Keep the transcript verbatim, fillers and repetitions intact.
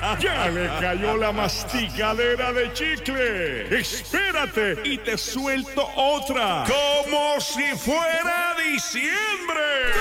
Ya le cayó la masticadera de chicle. Espérate y te suelto otra. Como si fuera diciembre.